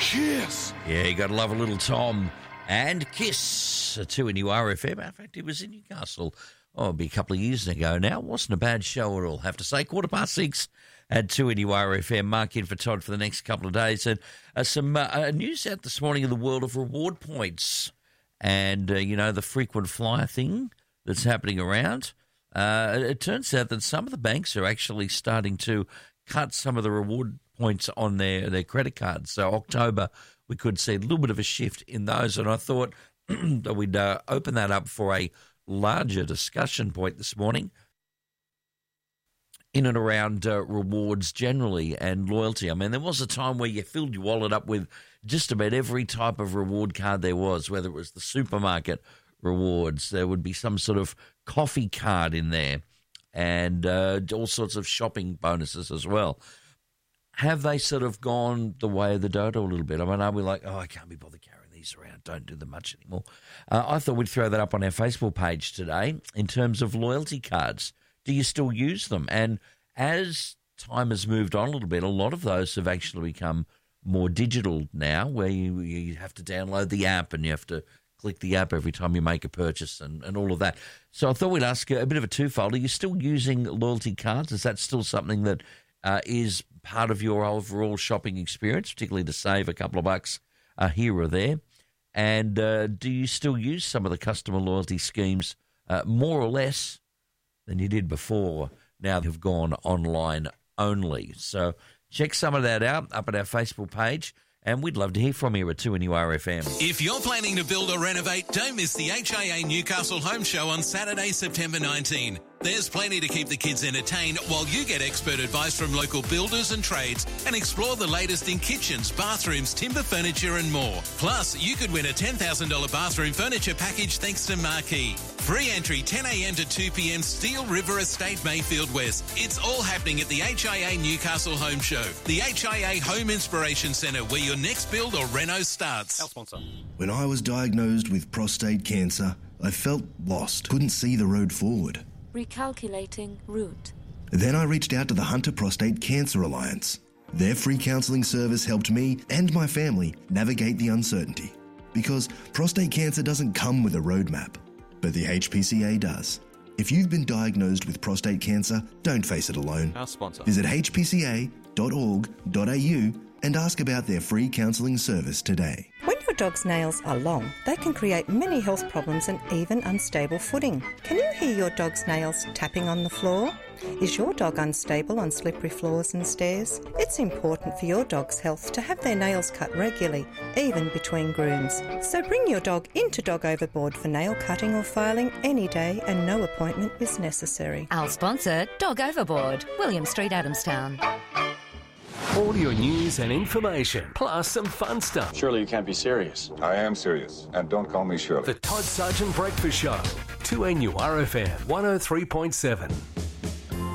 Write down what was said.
Kiss. Yeah, you got to love a little Tom and Kiss, 2NURFM. In fact, he was in Newcastle, it'll be a couple of years ago now. Wasn't a bad show at all, have to say. 6:15 at 2NURFM. Mark in for Todd for the next couple of days. And some news out this morning in the world of reward points and, the frequent flyer thing that's happening around. It turns out that some of the banks are actually starting to cut some of the reward points on their credit cards. So October, we could see a little bit of a shift in those. And I thought that we'd open that up for a larger discussion point this morning in and around rewards generally and loyalty. I mean, there was a time where you filled your wallet up with just about every type of reward card there was, whether it was the supermarket rewards, there would be some sort of coffee card in there, and all sorts of shopping bonuses as well. Have they sort of gone the way of the dodo a little bit? I mean, are we like, I can't be bothered carrying these around, don't do them much anymore? I thought we'd throw that up on our Facebook page today in terms of loyalty cards. Do you still use them? And as time has moved on a little bit, a lot of those have actually become more digital now, where you have to download the app and you have to click the app every time you make a purchase and all of that. So I thought we'd ask a bit of a twofold. Are you still using loyalty cards? Is that still something that is part of your overall shopping experience, particularly to save a couple of bucks here or there? And do you still use some of the customer loyalty schemes more or less than you did before? Now they've gone online only. So check some of that out up at our Facebook page. And we'd love to hear from you at 2NURFM. If you're planning to build or renovate, don't miss the HIA Newcastle Home Show on Saturday, September 19. There's plenty to keep the kids entertained while you get expert advice from local builders and trades and explore the latest in kitchens, bathrooms, timber furniture and more. Plus, you could win a $10,000 bathroom furniture package thanks to Marquee. Free entry 10 a.m. to 2 p.m. Steel River Estate, Mayfield West. It's all happening at the HIA Newcastle Home Show, the HIA Home Inspiration Centre, where your next build or reno starts. Our sponsor. When I was diagnosed with prostate cancer, I felt lost, couldn't see the road forward. Recalculating route. Then I reached out to the Hunter Prostate Cancer Alliance. Their free counselling service helped me and my family navigate the uncertainty. Because prostate cancer doesn't come with a roadmap, but the HPCA does. If you've been diagnosed with prostate cancer, don't face it alone. Our sponsor. Visit hpca.org.au and ask about their free counselling service today. When your dog's nails are long, they can create many health problems and even unstable footing. Can you hear your dog's nails tapping on the floor? Is your dog unstable on slippery floors and stairs? It's important for your dog's health to have their nails cut regularly, even between grooms. So bring your dog into Dog Overboard for nail cutting or filing any day, and no appointment is necessary. Our sponsor, Dog Overboard, William Street, Adamstown. All your news and information, plus some fun stuff. Surely you can't be serious. I am serious, and don't call me Shirley. The Todd Sargent Breakfast Show, 2NURFM 103.7.